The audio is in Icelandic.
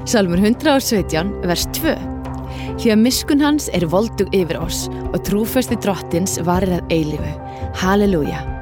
Salmur 117, vers 2. Því að miskunn hans voldug yfir oss og trúfesti Drottins varir að eilífu. Halleluja.